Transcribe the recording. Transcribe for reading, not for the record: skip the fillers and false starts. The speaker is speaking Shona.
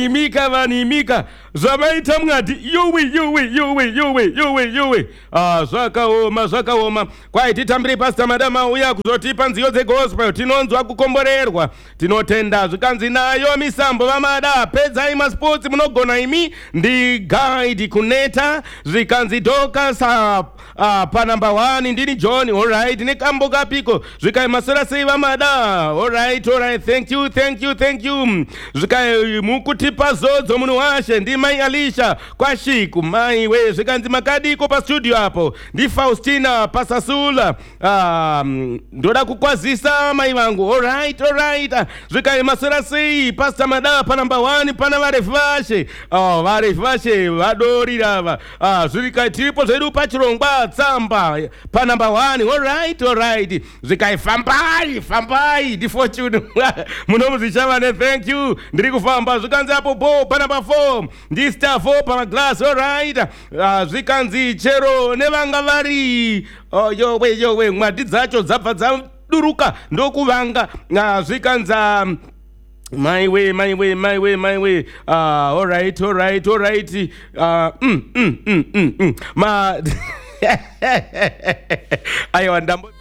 imika vanimika zvamaita mwati yuwi zvakaoma kwai titambire Pastor Madama uya kuzotipa nziyo dzegospel tinonzwa kukomborerwa tinotenda zvikanzi nayo misambo vamada pedzai masports munogona imi ndi guide kuneta zvikanzi Doka pa number 1 ndini John alright nekambo kapiko zvikai masora sei vamada alright thank you zvikai mukutipa zodzo munhu washe ndi mai Alisha kwashiku mai we zvikanzi makadiko pa studio apo ndi Faustina Pasasula ndoda kukwazisa mai vangu alright zvikai masora sei Pastor Madama pa number 1 pana varefashe vadori rava zvikai tiripo zvedu pachirongwa tsamba pa number 1 alright zvikai fambai ndi Fortune munomuzichavane thank you ndiri kufamba zvikanzi apo bo pa number 4 ndi Star 4 pa glass alright zvikanzi chero nevanga vari yowe mwadi dzacho dzabva dzaduruka ndokuvanga zvikanza my way alright ma aiwa ndambo